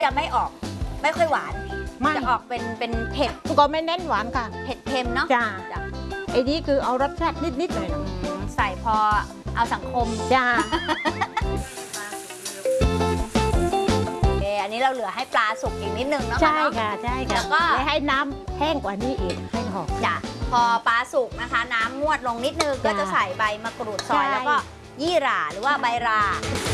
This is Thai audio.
จะไม่ออกไม่ค่อยหวานจะออกเป็นเผ็ดก็ไม่เน้นหวานค่ะเผ็ดเค็มเนาะจ้าไอ้นี่คือเอารสชาตินิดๆหน่อยใส่พอเอาสังคมจ้าอันนี้เราเหลือให้ปลาสุกอีกนิดนึงเนาะใช่ค่ะใช่ค่ะแล้วก็ให้น้ำแห้งกว่านี้อีกให้หอมจ้ะพอปลาสุกนะคะ น้ำงวดลงนิดนึงก็จะใส่ใบมะกรูดซอยแล้วก็ยี่หร่าหรือว่าใบรา